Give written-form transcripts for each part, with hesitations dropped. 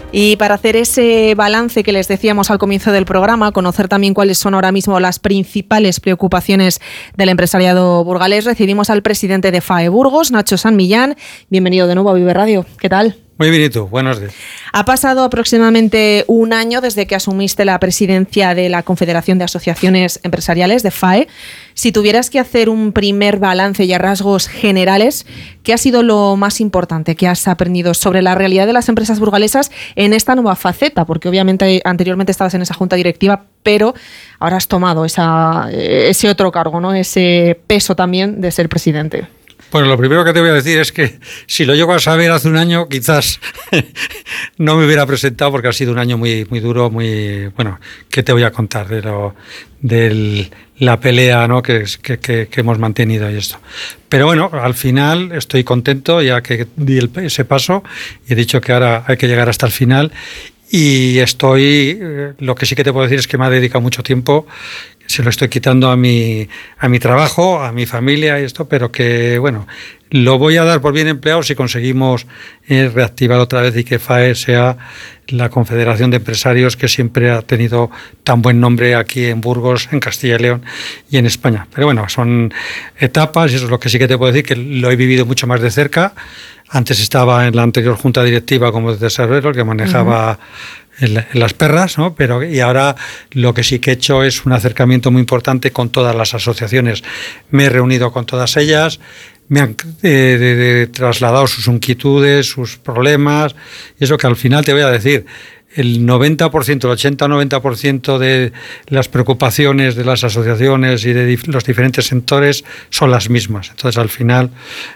Y para hacer ese balance que les decíamos al comienzo del programa, conocer también cuáles son ahora mismo las principales preocupaciones del empresariado burgalés, recibimos al presidente de FAE Burgos, Nacho San Millán. Bienvenido de nuevo a Vive Radio. ¿Qué tal? Muy bien, ¿y tú? Buenos días. Ha pasado aproximadamente un año desde que asumiste la presidencia de la Confederación de Asociaciones Empresariales, de FAE. Si tuvieras que hacer un primer balance y a rasgos generales, ¿qué ha sido lo más importante que has aprendido sobre la realidad de las empresas burgalesas en esta nueva faceta? Porque obviamente anteriormente estabas en esa junta directiva, pero ahora has tomado ese otro cargo, ¿no? Ese peso también de ser presidente. Bueno, lo primero que te voy a decir es que si lo llego a saber hace un año, quizás no me hubiera presentado, porque ha sido un año muy, muy duro, muy... Bueno, ¿qué te voy a contar de la pelea, ¿no? que hemos mantenido y esto? Pero bueno, al final estoy contento ya que di ese paso y he dicho que ahora hay que llegar hasta el final. Y lo que sí que te puedo decir es que me ha dedicado mucho tiempo, se lo estoy quitando a mi trabajo, a mi familia y esto, pero que bueno, lo voy a dar por bien empleado si conseguimos reactivar otra vez y que FAE sea la Confederación de Empresarios que siempre ha tenido tan buen nombre aquí en Burgos, en Castilla y León y en España. Pero bueno, son etapas y eso es lo que sí que te puedo decir, que lo he vivido mucho más de cerca. Antes estaba en la anterior junta directiva como tesorero, que manejaba las perras, ¿no? Y ahora lo que sí que he hecho es un acercamiento muy importante con todas las asociaciones. Me he reunido con todas ellas, me han trasladado sus inquietudes, sus problemas, y eso que al final te voy a decir, el 90%, el 80-90% de las preocupaciones de las asociaciones y de los diferentes sectores son las mismas. Entonces, al final...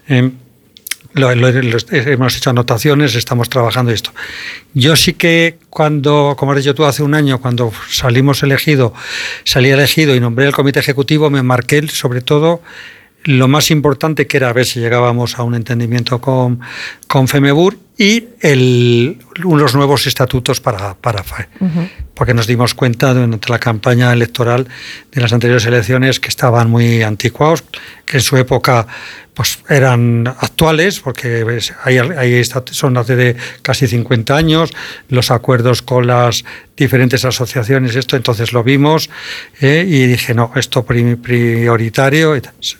hemos hecho anotaciones, estamos trabajando esto. Yo sí que cuando, como has dicho tú, hace un año, cuando salí elegido y nombré el comité ejecutivo, me marqué sobre todo lo más importante, que era a ver si llegábamos a un entendimiento con FEMEBUR y unos nuevos estatutos para FAE. Uh-huh. Porque nos dimos cuenta durante la campaña electoral de las anteriores elecciones que estaban muy anticuados, que en su época pues eran actuales, porque ahí son hace de casi 50 años, los acuerdos con las diferentes asociaciones, entonces lo vimos y dije, no, esto prioritario.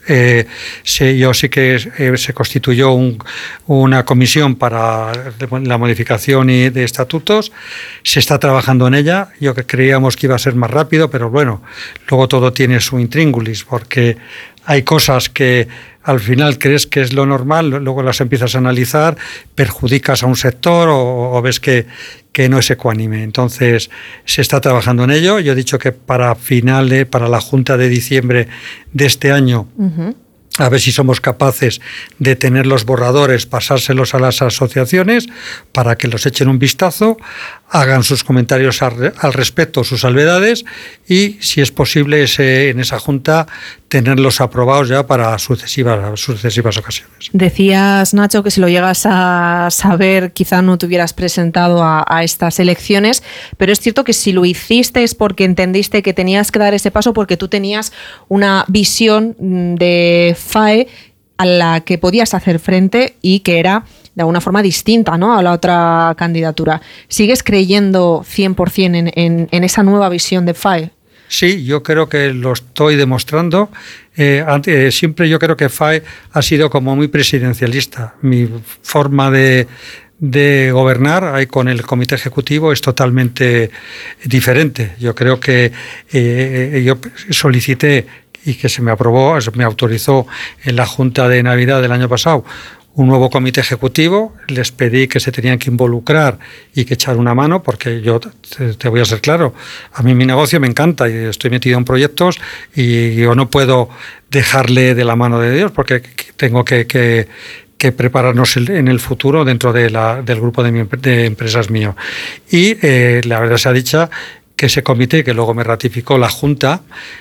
Yo sí que se constituyó una comisión para la modificación de estatutos, se está trabajando en ella. Yo que creíamos que iba a ser más rápido, pero bueno, luego todo tiene su intríngulis, porque hay cosas que al final crees que es lo normal, luego las empiezas a analizar, perjudicas a un sector o ves que no es ecuánime. Entonces se está trabajando en ello. Yo he dicho que para la Junta de diciembre de este año, uh-huh, a ver si somos capaces de tener los borradores, pasárselos a las asociaciones para que los echen un vistazo, hagan sus comentarios al respecto, sus salvedades, y si es posible en esa junta tenerlos aprobados ya para sucesivas ocasiones. Decías, Nacho, que si lo llegas a saber quizá no te hubieras presentado a estas elecciones, pero es cierto que si lo hiciste es porque entendiste que tenías que dar ese paso, porque tú tenías una visión de FAE a la que podías hacer frente y que era de alguna forma distinta, ¿no?, a la otra candidatura. ¿Sigues creyendo 100% en esa nueva visión de FAE? Sí, yo creo que lo estoy demostrando. Siempre yo creo que FAE ha sido como muy presidencialista. Mi forma de gobernar ahí con el comité ejecutivo es totalmente diferente. Yo creo que yo solicité y que se me aprobó, me autorizó en la Junta de Navidad del año pasado un nuevo comité ejecutivo. Les pedí que se tenían que involucrar y que echar una mano, porque yo te voy a ser claro, a mí mi negocio me encanta y estoy metido en proyectos y yo no puedo dejarle de la mano de Dios, porque tengo que prepararnos en el futuro dentro del grupo de empresas mío. Y la verdad sea dicha que ese comité, que luego me ratificó la Junta,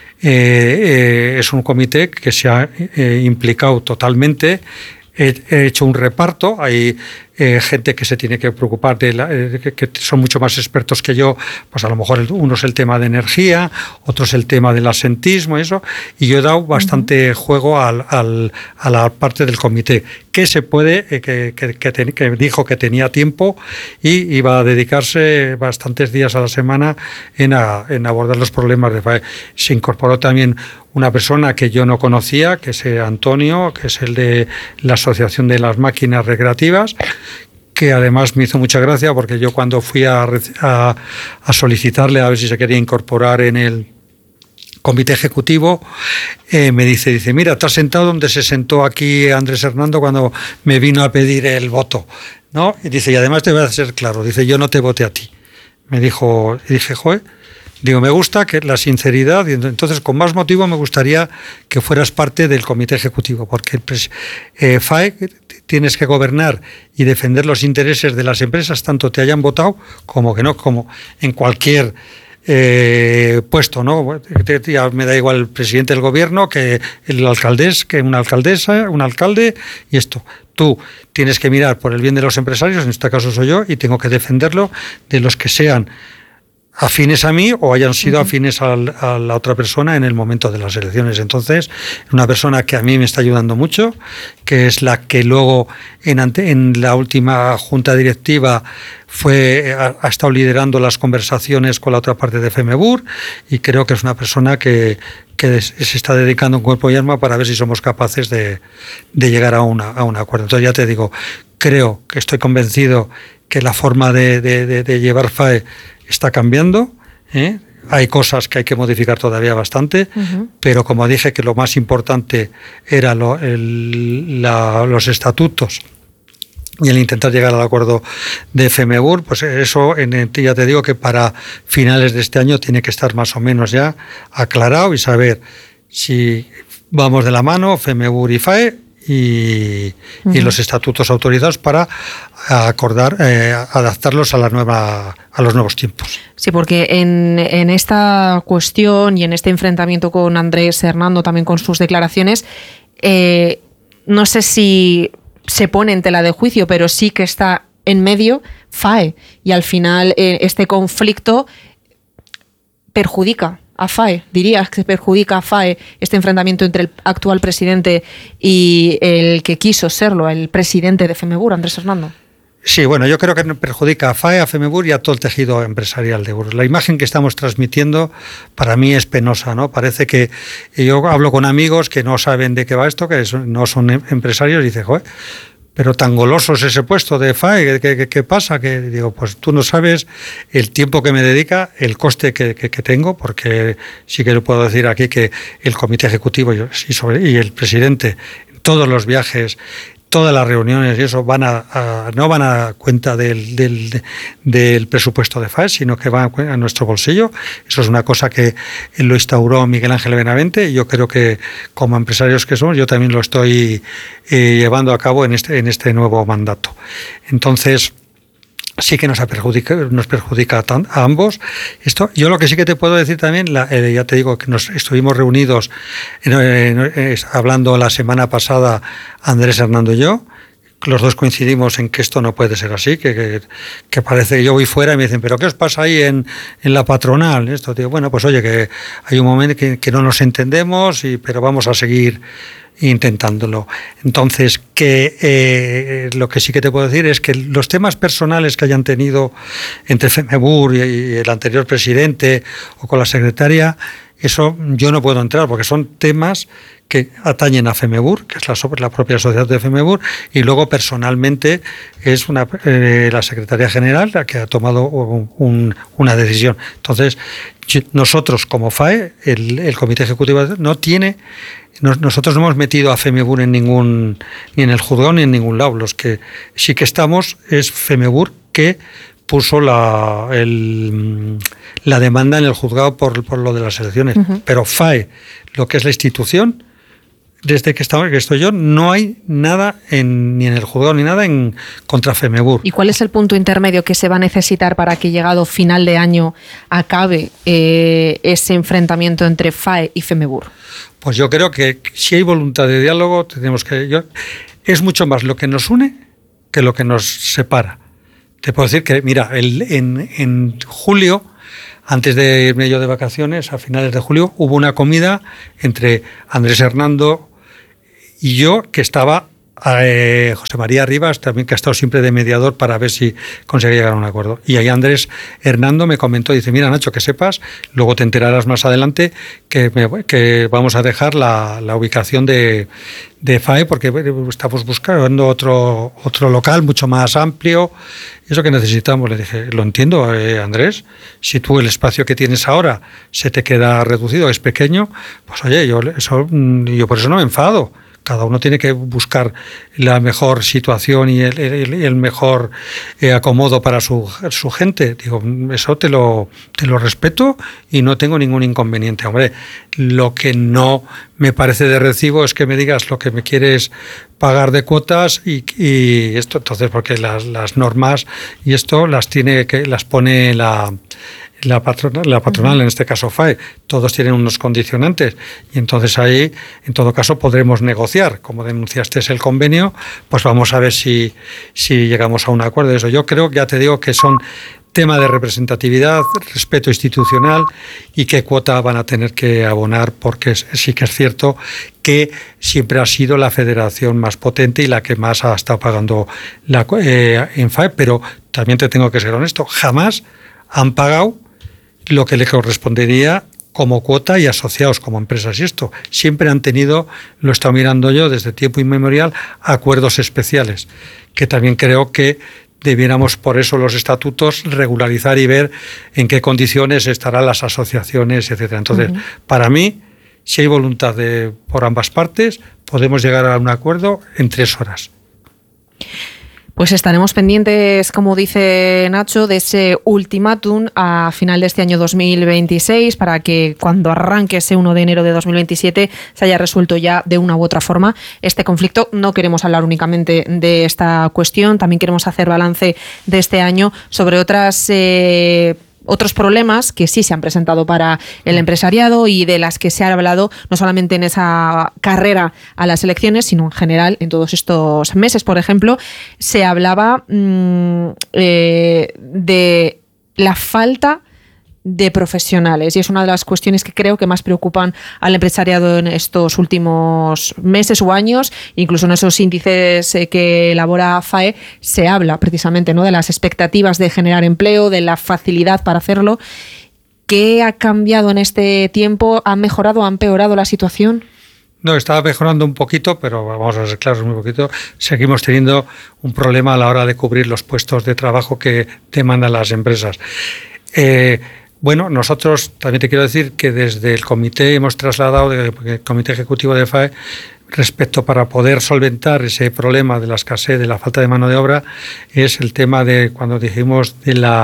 es un comité que se ha implicado totalmente. He hecho un reparto, hay gente que se tiene que preocupar que son mucho más expertos que yo, pues a lo mejor uno es el tema de energía, otro es el tema del asentismo y eso, y yo he dado bastante juego a la parte del comité, que se puede, que dijo que tenía tiempo y iba a dedicarse bastantes días a la semana en abordar los problemas de FAE. Se incorporó también una persona que yo no conocía, que es Antonio, que es el de la Asociación de las Máquinas Recreativas, que además me hizo mucha gracia porque yo cuando fui a solicitarle a ver si se quería incorporar en el comité ejecutivo, me dice, mira, te has sentado donde se sentó aquí Andrés Hernando cuando me vino a pedir el voto, ¿no? Y dice, y además te voy a ser claro, dice, yo no te voté a ti. Me dijo, y dije, joder, digo, me gusta que la sinceridad, y entonces con más motivo me gustaría que fueras parte del comité ejecutivo, porque FAE tienes que gobernar y defender los intereses de las empresas, tanto te hayan votado como que no, como en cualquier puesto, ¿no? Ya me da igual el presidente del gobierno que el alcaldes, que una alcaldesa, un alcalde, y esto. Tú tienes que mirar por el bien de los empresarios, en este caso soy yo, y tengo que defenderlo de los que sean afines a mí o hayan sido afines a la otra persona en el momento de las elecciones. Entonces, una persona que a mí me está ayudando mucho, que es la que luego en la última junta directiva ha estado liderando las conversaciones con la otra parte de FEMEBUR, y creo que es una persona que se está dedicando en cuerpo y alma para ver si somos capaces de llegar a un acuerdo. Entonces, ya te digo, creo que estoy convencido que la forma de llevar FAE está cambiando, hay cosas que hay que modificar todavía bastante, pero como dije que lo más importante era los estatutos y el intentar llegar al acuerdo de FEMEBUR, pues eso ya te digo que para finales de este año tiene que estar más o menos ya aclarado y saber si vamos de la mano FEMEBUR y FAE y los estatutos autorizados para acordar, adaptarlos a los nuevos tiempos. Sí, porque en esta cuestión y en este enfrentamiento con Andrés Hernando, también con sus declaraciones, no sé si se pone en tela de juicio, pero sí que está en medio FAE, y al final este conflicto perjudica a FAE. ¿Dirías que perjudica a FAE este enfrentamiento entre el actual presidente y el que quiso serlo, el presidente de FEMEBUR, Andrés Hernando? Sí, bueno, yo creo que perjudica a FAE, a FEMEBUR y a todo el tejido empresarial de Burgos. La imagen que estamos transmitiendo para mí es penosa, ¿no? Parece que yo hablo con amigos que no saben de qué va esto, que no son empresarios, y dicen, joder, pero tan goloso es ese puesto de FAE, ¿qué pasa? Que digo, pues tú no sabes el tiempo que me dedica, el coste que tengo, porque sí que le puedo decir aquí que el comité ejecutivo y el presidente, todos los viajes, todas las reuniones y eso no van a cuenta del presupuesto de FAE, sino que van a nuestro bolsillo. Eso es una cosa que lo instauró Miguel Ángel Benavente, y yo creo que como empresarios que somos, yo también lo estoy llevando a cabo en este nuevo mandato. Entonces, sí que nos perjudica a ambos. Yo lo que sí que te puedo decir también, ya te digo que nos estuvimos reunidos hablando la semana pasada Andrés Hernando y yo. Los dos coincidimos en que esto no puede ser así, que parece que yo voy fuera y me dicen, ¿pero qué os pasa ahí en la patronal? Esto, digo, bueno, pues oye, que hay un momento que no nos entendemos, pero vamos a seguir intentándolo. Entonces, lo que sí que te puedo decir es que los temas personales que hayan tenido entre FEMEBUR y el anterior presidente o con la secretaria, eso yo no puedo entrar, porque son temas que atañen a FEMEBUR, que es la propia sociedad de FEMEBUR, y luego personalmente es la Secretaría General la que ha tomado una decisión. Entonces, nosotros como FAE, el Comité Ejecutivo nosotros no hemos metido a FEMEBUR ni en el juzgado ni en ningún lado. Los que sí que estamos es FEMEBUR, que puso la demanda en el juzgado por lo de las elecciones. Pero FAE, lo que es la institución, desde que estoy yo, no hay nada ni en el juzgado ni nada contra FEMEBUR. ¿Y cuál es el punto intermedio que se va a necesitar para que, llegado final de año, acabe ese enfrentamiento entre FAE y FEMEBUR? Pues yo creo que si hay voluntad de diálogo, es mucho más lo que nos une que lo que nos separa. Te puedo decir que, mira, en julio, antes de irme yo de vacaciones, a finales de julio, hubo una comida entre Andrés Hernando y yo, que estaba José María Rivas, también, que ha estado siempre de mediador para ver si conseguía llegar a un acuerdo. Y ahí Andrés Hernando me comentó, dice, mira, Nacho, que sepas, luego te enterarás más adelante que vamos a dejar la ubicación de FAE, porque estamos buscando otro local mucho más amplio, eso que necesitamos. Le dije, lo entiendo, Andrés, si tú el espacio que tienes ahora se te queda reducido, es pequeño, pues oye, yo por eso no me enfado. Cada uno tiene que buscar la mejor situación y el mejor acomodo para su gente. Digo, eso te lo respeto y no tengo ningún inconveniente. Hombre, lo que no me parece de recibo es que me digas lo que me quieres pagar de cuotas y esto, entonces, porque las normas y esto las pone la patronal, en este caso FAE, todos tienen unos condicionantes y entonces ahí, en todo caso, podremos negociar. Como denunciaste el convenio, pues vamos a ver si llegamos a un acuerdo de eso. Yo creo, ya te digo, que son tema de representatividad, respeto institucional y qué cuota van a tener que abonar, porque sí que es cierto que siempre ha sido la federación más potente y la que más ha estado pagando en FAE, pero también te tengo que ser honesto, jamás han pagado lo que le correspondería como cuota y asociados como empresas. Y esto siempre han tenido, lo he estado mirando yo desde tiempo inmemorial, acuerdos especiales, que también creo que debiéramos, por eso los estatutos, regularizar y ver en qué condiciones estarán las asociaciones, etcétera. Entonces, para mí, si hay voluntad por ambas partes, podemos llegar a un acuerdo en 3 horas. Pues estaremos pendientes, como dice Nacho, de ese ultimátum a final de este año 2026 para que cuando arranque ese 1 de enero de 2027 se haya resuelto ya de una u otra forma este conflicto. No queremos hablar únicamente de esta cuestión, también queremos hacer balance de este año sobre otros problemas que sí se han presentado para el empresariado y de las que se ha hablado no solamente en esa carrera a las elecciones, sino en general en todos estos meses. Por ejemplo, se hablaba de la falta de profesionales y es una de las cuestiones que creo que más preocupan al empresariado en estos últimos meses o años. Incluso en esos índices que elabora FAE se habla precisamente, ¿no?, de las expectativas de generar empleo, de la facilidad para hacerlo. ¿Qué ha cambiado en este tiempo? ¿Ha mejorado o ha empeorado la situación? No, estaba mejorando un poquito, pero vamos a ser claros, muy poquito. Seguimos teniendo un problema a la hora de cubrir los puestos de trabajo que demandan las empresas. Bueno, nosotros también te quiero decir que desde el comité hemos trasladado, el comité ejecutivo de FAE, respecto para poder solventar ese problema de la escasez, de la falta de mano de obra, es el tema de cuando dijimos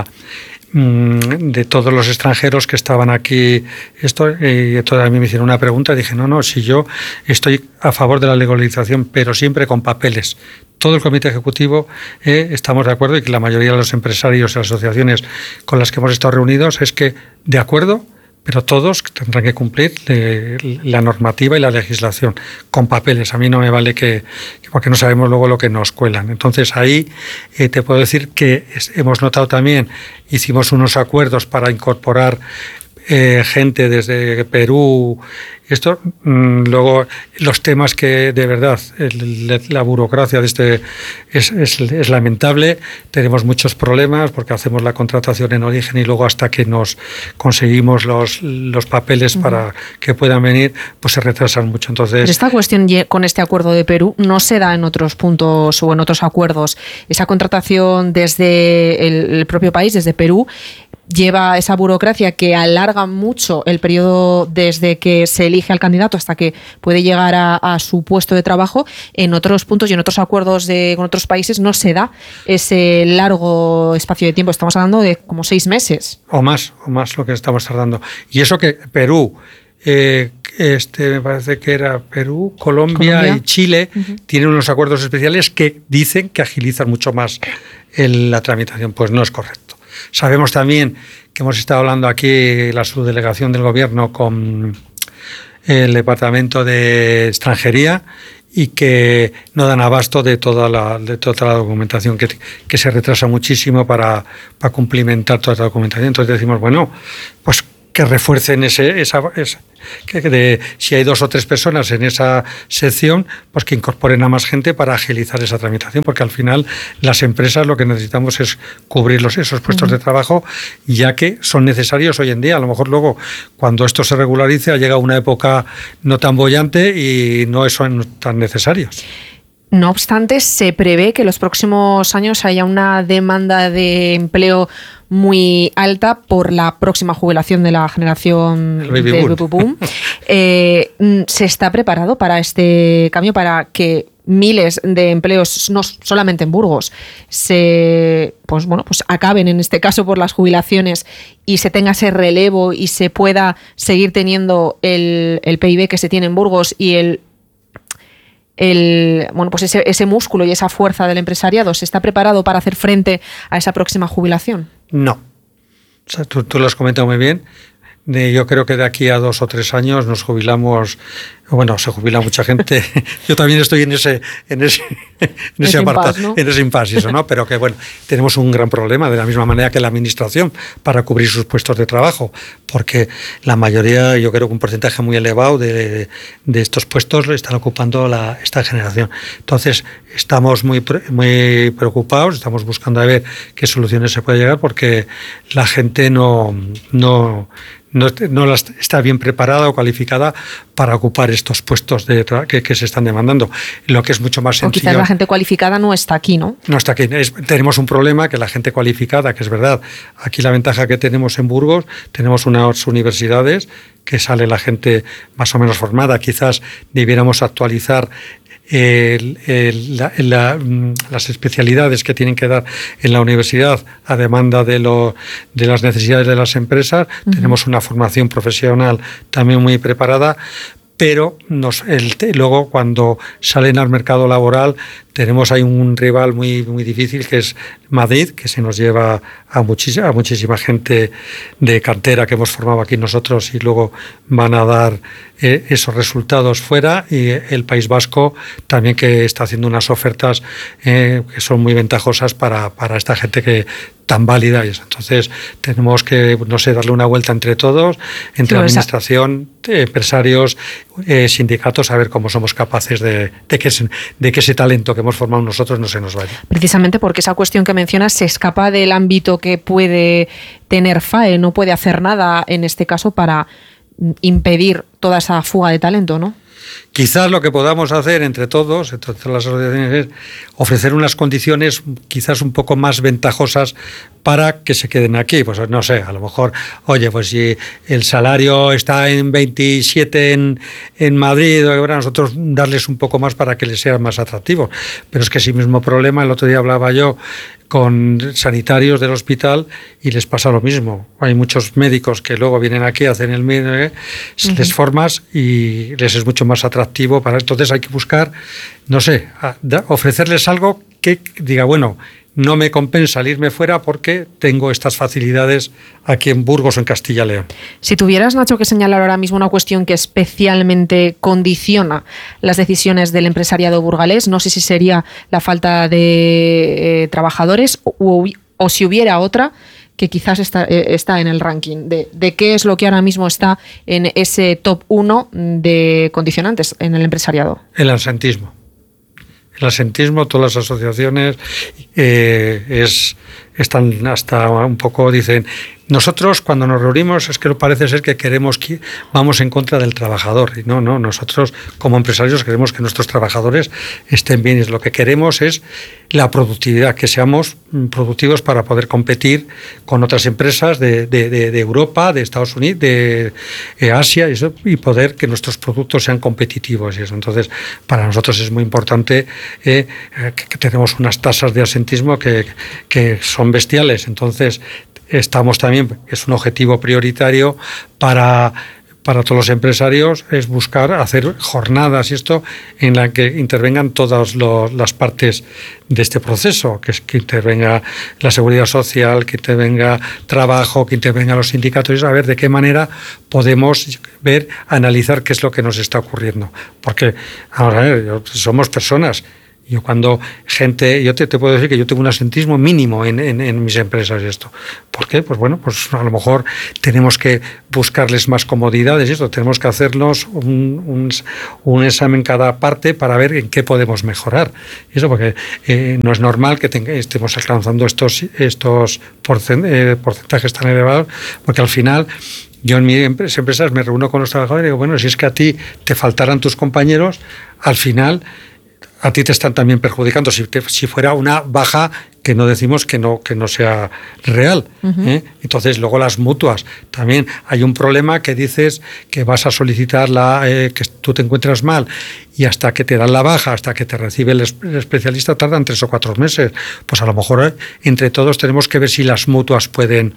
de todos los extranjeros que estaban aquí. Entonces a mí me hicieron una pregunta y dije, no, si yo estoy a favor de la legalización, pero siempre con papeles. Todo el comité ejecutivo estamos de acuerdo, y que la mayoría de los empresarios y asociaciones con las que hemos estado reunidos es que de acuerdo, pero todos tendrán que cumplir la normativa y la legislación con papeles. A mí no me vale porque no sabemos luego lo que nos cuelan. Entonces ahí te puedo decir que hemos notado también, hicimos unos acuerdos para incorporar gente desde Perú. Esto, luego los temas que de verdad la burocracia de es lamentable. Tenemos muchos problemas porque hacemos la contratación en origen y luego hasta que nos conseguimos los papeles para que puedan venir, pues se retrasan mucho. Entonces, pero esta cuestión con este acuerdo de Perú no se da en otros puntos o en otros acuerdos. Esa contratación desde el propio país, desde Perú, lleva esa burocracia que alarga mucho el periodo desde que se elige al candidato hasta que puede llegar a su puesto de trabajo. En otros puntos y en otros acuerdos con otros países no se da ese largo espacio de tiempo. Estamos hablando de como 6 meses. O más lo que estamos tardando. Y eso que Perú, me parece que era Perú, Colombia y Chile, tienen unos acuerdos especiales que dicen que agilizan mucho más la tramitación. Pues no es correcto. Sabemos también que hemos estado hablando aquí, la subdelegación del Gobierno, con el Departamento de Extranjería, y que no dan abasto de toda la documentación, que se retrasa muchísimo para cumplimentar toda la documentación. Entonces decimos, bueno, pues que refuercen si hay 2 o 3 personas en esa sección, pues que incorporen a más gente para agilizar esa tramitación, porque al final las empresas lo que necesitamos es cubrir esos puestos de trabajo, ya que son necesarios hoy en día. A lo mejor luego, cuando esto se regularice, ha llegado una época no tan boyante y no son tan necesarios. No obstante, se prevé que en los próximos años haya una demanda de empleo muy alta por la próxima jubilación de la generación de baby boom. ¿Se está preparado para este cambio, para que miles de empleos, no solamente en Burgos, pues acaben en este caso por las jubilaciones y se tenga ese relevo y se pueda seguir teniendo el PIB que se tiene en Burgos y ese músculo y esa fuerza del empresariado? ¿Se está preparado para hacer frente a esa próxima jubilación? No. O sea, tú lo has comentado muy bien. Yo creo que de aquí a 2 o 3 años nos jubilamos. Bueno, se jubila mucha gente. Yo también estoy en ese apartado, ¿no? En ese impasse, ¿no? Pero que bueno, tenemos un gran problema, de la misma manera que la administración, para cubrir sus puestos de trabajo, porque la mayoría, yo creo que un porcentaje muy elevado de estos puestos lo están ocupando esta generación. Entonces, estamos muy preocupados, estamos buscando a ver qué soluciones se puede llegar, porque la gente no está bien preparada o cualificada para ocupar estos puestos que se están demandando. Lo que es mucho más sencillo. O quizás la gente cualificada no está aquí, ¿no? No está aquí. Tenemos un problema, que la gente cualificada, que es verdad, aquí la ventaja que tenemos en Burgos, tenemos unas universidades que sale la gente más o menos formada. Quizás debiéramos actualizar las especialidades que tienen que dar en la universidad a demanda de las necesidades de las empresas. Uh-huh. Tenemos una formación profesional también muy preparada, pero luego cuando salen al mercado laboral tenemos ahí un rival muy, muy difícil, que es Madrid, que se nos lleva a muchísima gente de cantera que hemos formado aquí nosotros y luego van a dar esos resultados fuera, y el País Vasco también, que está haciendo unas ofertas que son muy ventajosas para esta gente que tan válida es. Entonces tenemos que, darle una vuelta entre todos, entre administración, empresarios, sindicatos, a ver cómo somos capaces de que ese talento que hemos formado nosotros no se nos vaya. Precisamente porque esa cuestión que mencionas se escapa del ámbito que puede tener FAE, no puede hacer nada en este caso para impedir toda esa fuga de talento, ¿no? Quizás lo que podamos hacer entre todas las asociaciones, es ofrecer unas condiciones quizás un poco más ventajosas para que se queden aquí. Pues no sé, a lo mejor, oye, pues si el salario está en 27 en Madrid, nosotros darles un poco más para que les sea más atractivo. Pero es que ese mismo problema, el otro día hablaba yo con sanitarios del hospital y les pasa lo mismo. Hay muchos médicos que luego vienen aquí, hacen el mismo, les formas y les es mucho más atractivo. Entonces hay que buscar, ofrecerles algo que diga, bueno, no me compensa irme fuera porque tengo estas facilidades aquí en Burgos o en Castilla y León. Si tuvieras, Nacho, que señalar ahora mismo una cuestión que especialmente condiciona las decisiones del empresariado burgalés, no sé si sería la falta de trabajadores o si hubiera otra que quizás está en el ranking de qué es lo que ahora mismo está en ese top 1 de condicionantes en el empresariado. El absentismo. El absentismo, todas las asociaciones están hasta un poco, dicen, nosotros cuando nos reunimos es que parece ser que vamos en contra del trabajador. Y no, nosotros como empresarios queremos que nuestros trabajadores estén bien, y lo que queremos es la productividad, que seamos productivos para poder competir con otras empresas de Europa, de Estados Unidos, de Asia, y poder que nuestros productos sean competitivos. Y eso. Entonces, para nosotros es muy importante que tenemos unas tasas de absentismo que son bestiales. Entonces, estamos también, es un objetivo prioritario para para todos los empresarios es buscar hacer jornadas y esto en la que intervengan todas las partes de este proceso, que es que intervenga la seguridad social, que intervenga trabajo, que intervenga los sindicatos, y a ver de qué manera podemos analizar qué es lo que nos está ocurriendo. Porque, vamos a ver, somos personas. Yo te puedo decir que yo tengo un asentismo mínimo en mis empresas y esto. ¿Por qué? Pues bueno, pues a lo mejor tenemos que buscarles más comodidades y esto. Tenemos que hacernos un examen cada parte para ver en qué podemos mejorar. Y eso porque no es normal que estemos alcanzando estos porcentajes tan elevados, porque al final yo en mis empresas me reúno con los trabajadores y digo, bueno, si es que a ti te faltaran tus compañeros, al final a ti te están también perjudicando si fuera una baja que no decimos que no sea real. Uh-huh. Entonces, luego las mutuas. También hay un problema que dices que vas a solicitar que tú te encuentras mal y hasta que te dan la baja, hasta que te recibe el especialista, tardan 3 o 4 meses. Pues a lo mejor entre todos tenemos que ver si las mutuas pueden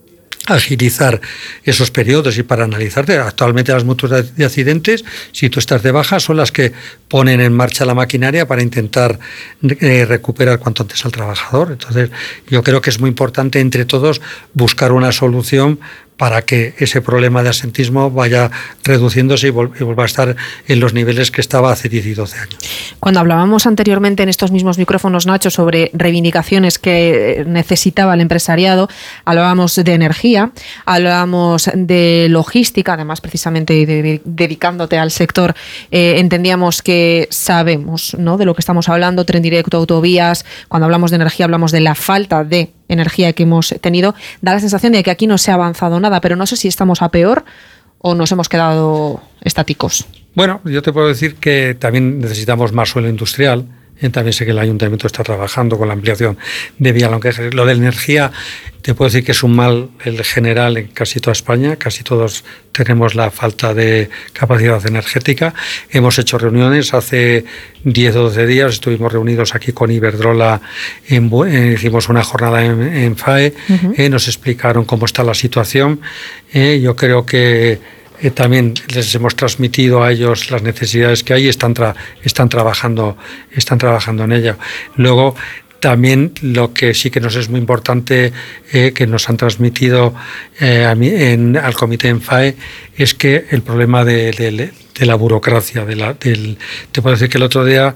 agilizar esos periodos y para analizarte. Actualmente las mutuas de accidentes, si tú estás de baja, son las que ponen en marcha la maquinaria para intentar recuperar cuanto antes al trabajador. Entonces, yo creo que es muy importante entre todos buscar una solución para que ese problema de asentismo vaya reduciéndose y vuelva a estar en los niveles que estaba hace 10 y 12 años. Cuando hablábamos anteriormente en estos mismos micrófonos, Nacho, sobre reivindicaciones que necesitaba el empresariado, hablábamos de energía, hablábamos de logística, además precisamente dedicándote al sector, entendíamos que sabemos, ¿no?, de lo que estamos hablando, tren directo, autovías. Cuando hablamos de energía hablamos de la falta de energía que hemos tenido. Da la sensación de que aquí no se ha avanzado nada, pero no sé si estamos a peor o nos hemos quedado estáticos. Bueno, yo te puedo decir que también necesitamos más suelo industrial. También sé que el ayuntamiento está trabajando con la ampliación de vía, aunque lo de la energía te puedo decir que es un mal general en casi toda España. Casi todos tenemos la falta de capacidad energética. Hemos hecho reuniones hace 10 o 12 días, estuvimos reunidos aquí con Iberdrola, hicimos una jornada en FAE, uh-huh. Nos explicaron cómo está la situación. Yo creo que también les hemos transmitido a ellos las necesidades que hay y están trabajando en ello. Luego, también lo que sí que nos es muy importante que nos han transmitido al comité en FAE es que el problema de la burocracia, te puedo decir que el otro día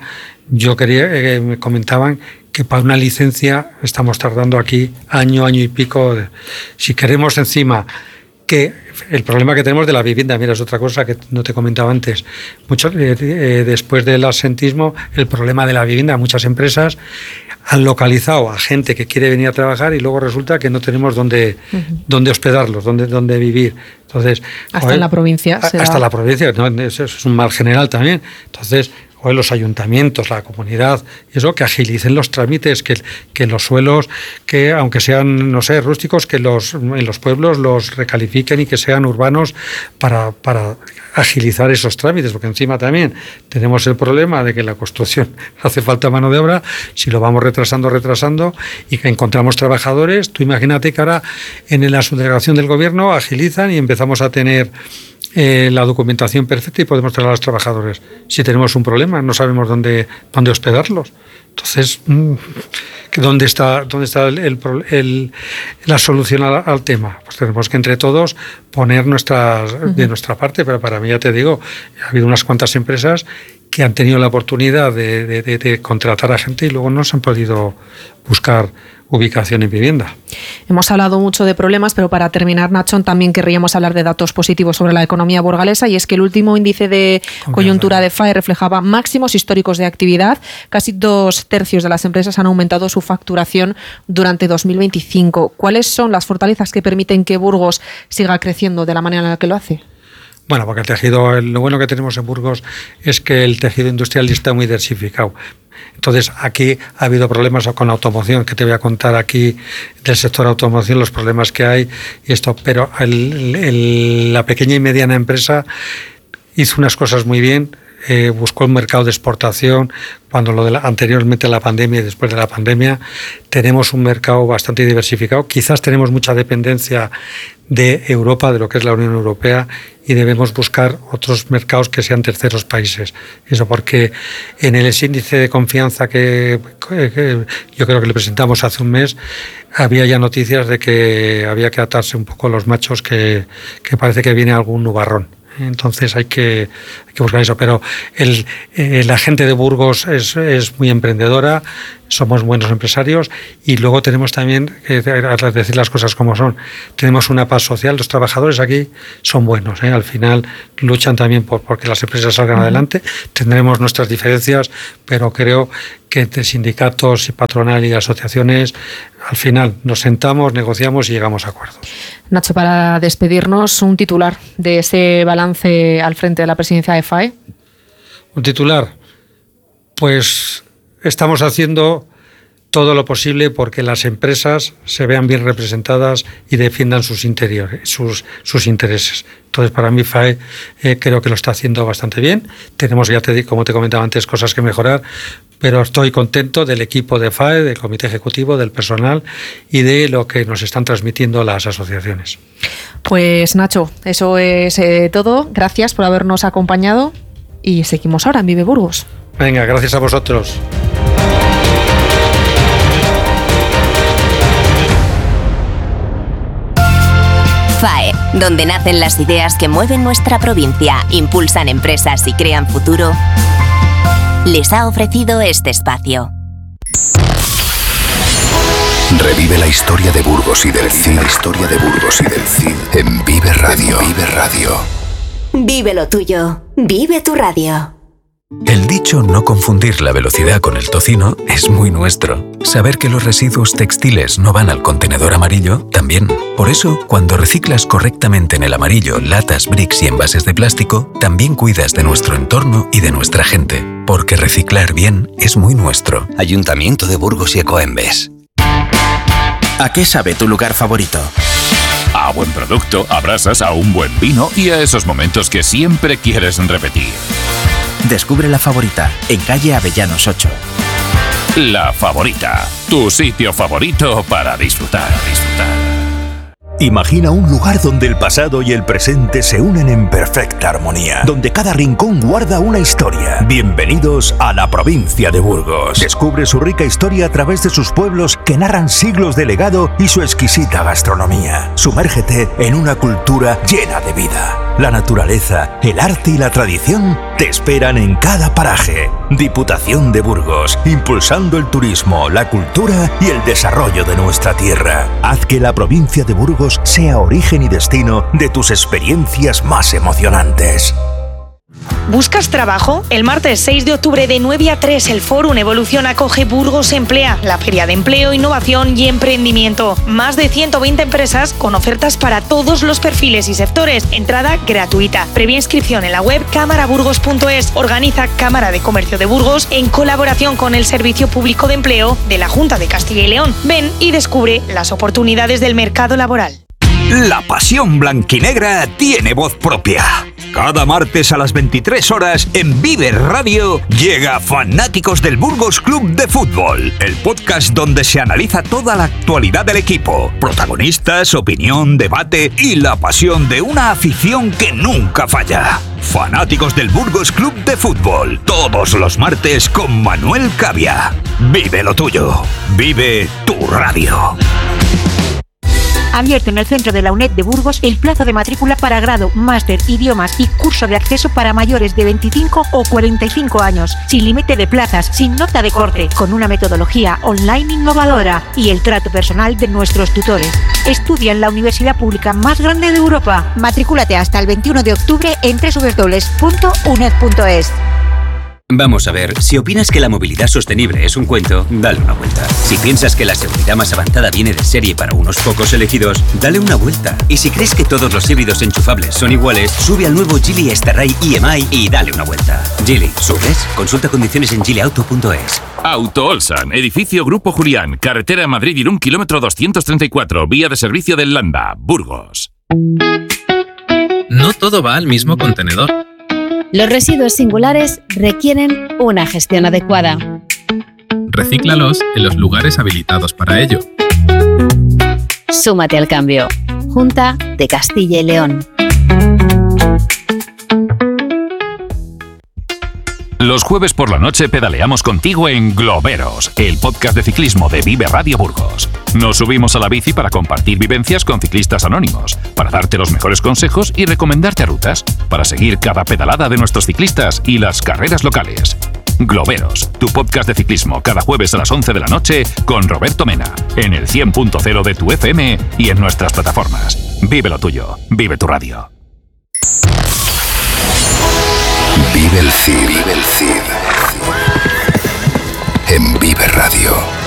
me comentaban que para una licencia estamos tardando aquí año y pico. Si queremos encima que el problema que tenemos de la vivienda, mira, es otra cosa que no te comentaba antes. Después del asentismo, el problema de la vivienda, muchas empresas han localizado a gente que quiere venir a trabajar y luego resulta que no tenemos dónde hospedarlos, dónde vivir. Entonces, hasta en la provincia. Hasta la provincia, ¿no? Eso es un mal general también. Entonces, los ayuntamientos, la comunidad, eso, que agilicen los trámites, que los suelos, que aunque sean, no sé, rústicos, que en los pueblos los recalifiquen y que sean urbanos para agilizar esos trámites, porque encima también tenemos el problema de que la construcción hace falta mano de obra. Si lo vamos retrasando y que encontramos trabajadores, tú imagínate que ahora en la subdelegación del gobierno agilizan y empezamos a tener la documentación perfecta y podemos traer a los trabajadores. Si tenemos un problema, no sabemos dónde hospedarlos. Entonces, ¿dónde está la solución al tema? Pues tenemos que entre todos poner de nuestra parte, pero para mí, ya te digo, ha habido unas cuantas empresas que han tenido la oportunidad de contratar a gente y luego no se han podido buscar ubicación en vivienda. Hemos hablado mucho de problemas, pero para terminar, Nacho, también querríamos hablar de datos positivos sobre la economía burgalesa, y es que el último índice de coyuntura de FAE reflejaba máximos históricos de actividad. Casi 2/3 de las empresas han aumentado su facturación durante 2025. ¿Cuáles son las fortalezas que permiten que Burgos siga creciendo de la manera en la que lo hace? Bueno, porque lo bueno que tenemos en Burgos es que el tejido industrial está muy diversificado. Entonces, aquí ha habido problemas con la automoción, que te voy a contar aquí del sector automoción, los problemas que hay y esto, pero la pequeña y mediana empresa hizo unas cosas muy bien. buscó un mercado de exportación cuando anteriormente a la pandemia y después de la pandemia. Tenemos un mercado bastante diversificado. Quizás tenemos mucha dependencia de Europa, de lo que es la Unión Europea, y debemos buscar otros mercados que sean terceros países. Eso porque en el índice de confianza que yo creo que le presentamos hace un mes, había ya noticias de que había que atarse un poco los machos, que parece que viene algún nubarrón. Entonces hay que buscar eso, pero la gente de Burgos es muy emprendedora, somos buenos empresarios, y luego tenemos también, a decir las cosas como son, tenemos una paz social. Los trabajadores aquí son buenos, al final luchan también porque las empresas salgan adelante. Tendremos nuestras diferencias, pero creo que entre sindicatos y patronal y asociaciones, al final nos sentamos, negociamos y llegamos a acuerdos. Nacho, para despedirnos, un titular de ese balance al frente de la presidencia de FAE. Un titular, pues estamos haciendo todo lo posible porque las empresas se vean bien representadas y defiendan sus intereses. Entonces, para mí, FAE creo que lo está haciendo bastante bien. Tenemos, como te comentaba antes, cosas que mejorar, pero estoy contento del equipo de FAE, del comité ejecutivo, del personal y de lo que nos están transmitiendo las asociaciones. Pues Nacho, eso es todo. Gracias por habernos acompañado y seguimos ahora en Vive Burgos. Venga, gracias a vosotros. FAE, donde nacen las ideas que mueven nuestra provincia, impulsan empresas y crean futuro, les ha ofrecido este espacio. Revive la historia de Burgos y del Cid. La historia de Burgos y del Cid en Vive Radio. Vive Radio. Vive lo tuyo. Vive tu radio. El dicho no confundir la velocidad con el tocino es muy nuestro. Saber que los residuos textiles no van al contenedor amarillo, también. Por eso, cuando reciclas correctamente en el amarillo latas, bricks y envases de plástico, también cuidas de nuestro entorno y de nuestra gente. Porque reciclar bien es muy nuestro. Ayuntamiento de Burgos y Ecoembes. ¿A qué sabe tu lugar favorito? A buen producto, a brasas, a un buen vino y a esos momentos que siempre quieres repetir. Descubre La Favorita, en calle Avellanos 8. La Favorita, tu sitio favorito para disfrutar. Imagina un lugar donde el pasado y el presente se unen en perfecta armonía, donde cada rincón guarda una historia. Bienvenidos a la provincia de Burgos. Descubre su rica historia a través de sus pueblos que narran siglos de legado y su exquisita gastronomía. Sumérgete en una cultura llena de vida. La naturaleza, el arte y la tradición te esperan en cada paraje. Diputación de Burgos, impulsando el turismo, la cultura y el desarrollo de nuestra tierra. Haz que la provincia de Burgos sea origen y destino de tus experiencias más emocionantes. ¿Buscas trabajo? El martes 6 de octubre de 9 a 3 el Fórum Evolución acoge Burgos Emplea, la feria de empleo, innovación y emprendimiento. Más de 120 empresas con ofertas para todos los perfiles y sectores. Entrada gratuita. Previa inscripción en la web camaraburgos.es. Organiza Cámara de Comercio de Burgos en colaboración con el Servicio Público de Empleo de la Junta de Castilla y León. Ven y descubre las oportunidades del mercado laboral. La pasión blanquinegra tiene voz propia. Cada martes a las 23 horas en Vive Radio llega Fanáticos del Burgos Club de Fútbol, el podcast donde se analiza toda la actualidad del equipo, protagonistas, opinión, debate y la pasión de una afición que nunca falla. Fanáticos del Burgos Club de Fútbol, todos los martes con Manuel Cavia. Vive lo tuyo, vive tu radio. Abierto en el centro de la UNED de Burgos el plazo de matrícula para grado, máster, idiomas y curso de acceso para mayores de 25 o 45 años, sin límite de plazas, sin nota de corte, con una metodología online innovadora y el trato personal de nuestros tutores. Estudia en la universidad pública más grande de Europa. Matricúlate hasta el 21 de octubre en www.uned.es. Vamos a ver, si opinas que la movilidad sostenible es un cuento, dale una vuelta. Si piensas que la seguridad más avanzada viene de serie para unos pocos elegidos, dale una vuelta. Y si crees que todos los híbridos enchufables son iguales, sube al nuevo Geely Starray EMI y dale una vuelta. Geely, ¿subes? Consulta condiciones en geelyauto.es. Auto Olsan, edificio Grupo Julián, carretera Madrid-Irún, kilómetro 234, vía de servicio del Landa, Burgos. No todo va al mismo contenedor. Los residuos singulares requieren una gestión adecuada. Recíclalos en los lugares habilitados para ello. Súmate al cambio. Junta de Castilla y León. Los jueves por la noche pedaleamos contigo en Globeros, el podcast de ciclismo de Vive Radio Burgos. Nos subimos a la bici para compartir vivencias con ciclistas anónimos, para darte los mejores consejos y recomendarte rutas, para seguir cada pedalada de nuestros ciclistas y las carreras locales. Globeros, tu podcast de ciclismo cada jueves a las 11 de la noche con Roberto Mena, en el 100.0 de tu FM y en nuestras plataformas. Vive lo tuyo, vive tu radio. Vive el Cid. En Vive Radio.